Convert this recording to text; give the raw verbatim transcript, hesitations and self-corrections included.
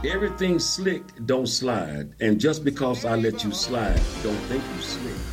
Everything slick don't slide. And just because I let you slide, don't think you slick.